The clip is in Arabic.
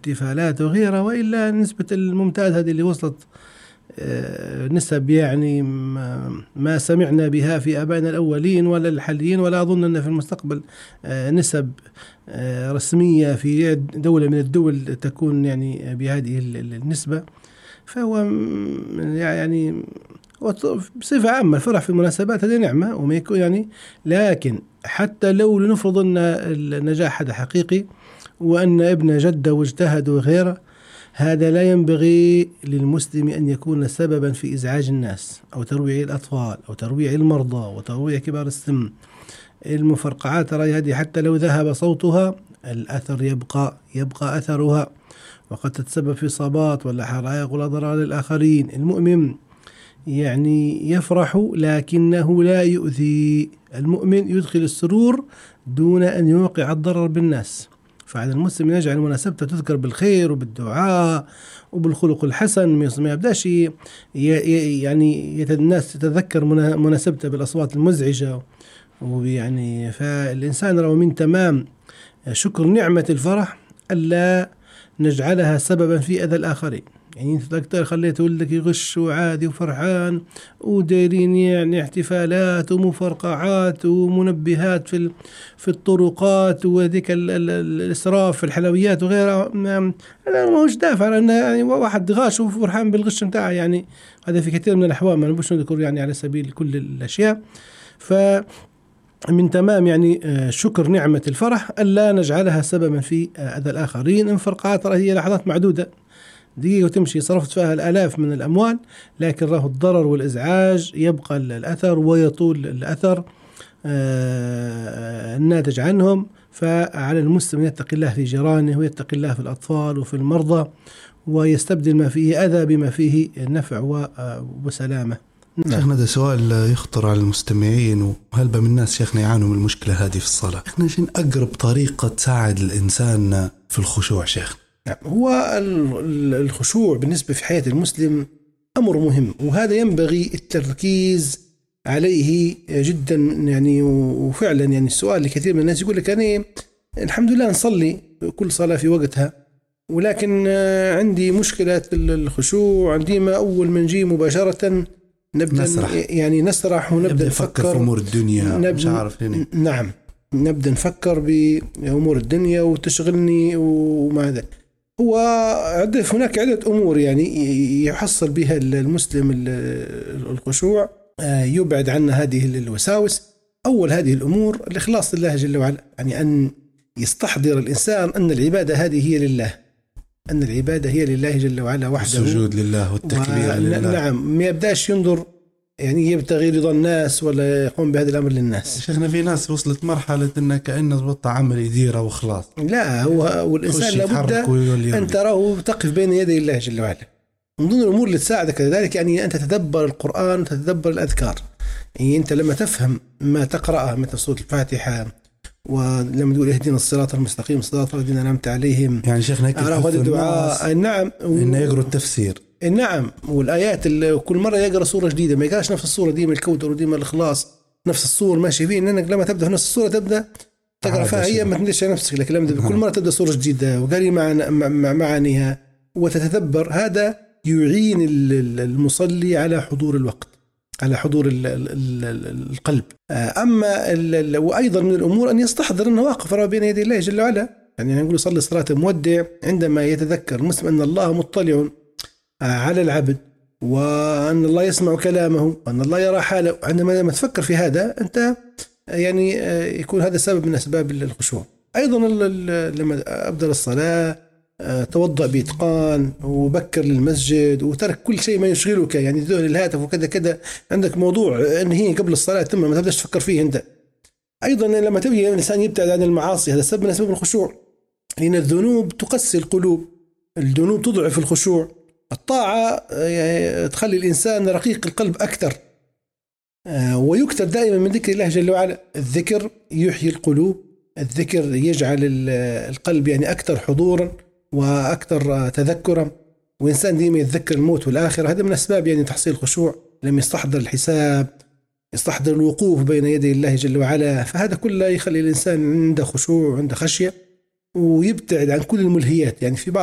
واحتفالات وغيرها، وإلا نسبة الممتاز هذه اللي وصلت نسب يعني ما سمعنا بها في آبائنا الأولين ولا الحاليين، ولا أظن أن في المستقبل نسب رسمية في دولة من الدول تكون يعني بهذه النسبة. فهو يعني بصفة عامة الفرح في المناسبات هذه نعمة وما يكون يعني، لكن حتى لو لنفرض أن النجاح هذا حقيقي وأن ابن جد واجتهد وغيره، هذا لا ينبغي للمسلم أن يكون سببا في إزعاج الناس أو ترويع الأطفال أو ترويع المرضى وترويع كبار السن. المفرقعات هذه حتى لو ذهب صوتها الأثر يبقى أثرها، وقد تتسبب في إصابات ولا حرائق ولا ضرر للآخرين. المؤمن يعني يفرح لكنه لا يؤذي، المؤمن يدخل السرور دون أن يوقع الضرر بالناس. فعلى المسلم يجعل مناسبته تذكر بالخير وبالدعاء وبالخلق الحسن، ما يبداش يعني الناس تتذكر مناسبته بالأصوات المزعجة. ويعني فالإنسان لو من تمام شكر نعمة الفرح ألا نجعلها سببا في أذى الآخرين. يعني انت دكتور خليت ولدك يغش وعادي وفرحان ودايرين يعني احتفالات ومفرقعات ومنبهات في الطرقات وذيك الإسراف في الحلويات وغيرها، لا ما هوش دافع لأن يعني واحد غاش وفرحان بالغش متاعه. يعني هذا في كثير من الأحوال، ما نبوش نذكر يعني على سبيل كل الأشياء. فمن تمام يعني شكر نعمة الفرح ألا نجعلها سببا في أذى الآخرين. انفرقعات هي لحظات معدودة، دقيقة وتمشي، صرفت فيها الآلاف من الأموال، لكن راه الضرر والإزعاج يبقى الأثر ويطول الأثر الناتج عنهم. فعلى المسلم يتقي الله في جيرانه ويتقي الله في الأطفال وفي المرضى، ويستبدل ما فيه أذى بما فيه نفع وسلامة. شيخنا ده سؤال يخطر على المستمعين، وهل من الناس شيخنا يعانوا من المشكلة هذه في الصلاة؟ شيخنا شنو أقرب طريقة تساعد الإنسان في الخشوع شيخنا؟ هو الخشوع بالنسبة في حياة المسلم أمر مهم، وهذا ينبغي التركيز عليه جدا. يعني وفعلا يعني السؤال لكثير من الناس يقول لك أنا الحمد لله نصلي كل صلاة في وقتها، ولكن عندي مشكلة الخشوع، عندي ما أول ما نجي مباشرة نبدأ نسرح ونبدأ نفكر في أمور الدنيا، مش عارف ليه. نعم، نبدأ نفكر بأمور الدنيا وتشغلني وما ذا. هو هناك عدة أمور يعني يحصل بها المسلم الخشوع، يبعد عنا هذه الوساوس. أول هذه الأمور الإخلاص لله جل وعلا، يعني أن يستحضر الإنسان أن العبادة هذه هي لله، أن العبادة هي لله جل وعلا وحده، السجود لله والتكبير لله. نعم، ما يبداش ينظر يعني يبتغي رضا الناس ولا يقوم بهذا الأمر للناس. شيخنا في ناس وصلت مرحلة إنه كأنه ضبط عمل يديره وخلاص. لا، هو الإنسان لابد أن تراه تقف بين يدي الله جل وعلا. من ضمن الأمور اللي تساعدك ذلك يعني أنت تتدبر القرآن وتتدبر الأذكار. يعني أنت لما تفهم ما تقرأه مثل سورة الفاتحة، ولما تقول اهدنا الصراط المستقيم صراط الذين أنعمت عليهم، يعني شيخنا هذا الدعاء. نعم، إنه يقرأ التفسير. نعم، والآيات كل مرة يقرأ سورة جديدة، ما يقرأش نفس السورة ديما الكوثر وديما الإخلاص نفس السورة ماشي فيه. إنك لما تبدأ نفس السورة تبدأ تقرأ فيها هي ما تندش نفسك، لكن لما كل مرة تبدأ سورة جديدة وقاري معانيها وتتدبر، هذا يعين المصلي على حضور الوقت، على حضور القلب. أما وأيضا من الأمور أن يستحضر أنه واقف بين يدي الله جل وعلا. يعني نقول صلي صلاة مودع عندما يتذكر المسلم أن الله مطلع على العبد، وأن الله يسمع كلامه، وأن الله يرى حاله. عندما تفكر في هذا أنت يعني يكون هذا سبب من أسباب الخشوع. أيضا لما أبدأ الصلاة توضأ بإتقان وبكر للمسجد وترك كل شيء ما يشغلك، يعني ذهن الهاتف وكذا كذا، عندك موضوع انهي قبل الصلاة ثم ما تبدأش تفكر فيه أنت. أيضا لما تبي الإنسان يبتعد عن المعاصي، هذا سبب من أسباب الخشوع، لأن الذنوب تقسي القلوب، الذنوب تضعف الخشوع. الطاعة تخلي الإنسان رقيق القلب أكثر، ويكثر دائما من ذكر الله جل وعلا. الذكر يحيي القلوب، الذكر يجعل القلب يعني أكثر حضورا وأكثر تذكرا، وإنسان ديما يتذكر الموت والآخرة. هذا من أسباب يعني تحصيل الخشوع. لم يستحضر الحساب، يستحضر الوقوف بين يدي الله جل وعلا، فهذا كله يخلي الإنسان عنده خشوع وعنده خشية، ويبتعد عن كل الملهيات. يعني في بعض